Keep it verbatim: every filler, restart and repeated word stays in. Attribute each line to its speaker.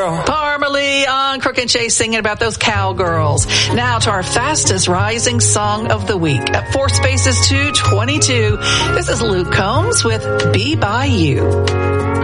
Speaker 1: Parmalee on Crook and Chase singing about those cowgirls. Now to our fastest rising song of the week at four spaces to twenty-two. This is Luke Combs with Be By You.